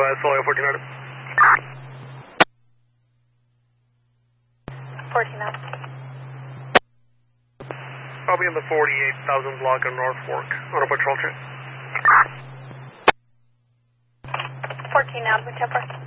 SLA 14 Adam. 14 Adam. I'll be in the 48,000 block of North Fork on a patrol trip. 14 Adam, Temper.